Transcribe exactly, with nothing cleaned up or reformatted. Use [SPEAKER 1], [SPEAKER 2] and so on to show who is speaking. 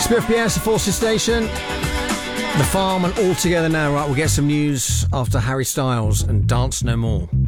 [SPEAKER 1] Spiff P S, the Forces Station, The Farm, and All Together Now. Right, we'll get some news after Harry Styles and Dance No More.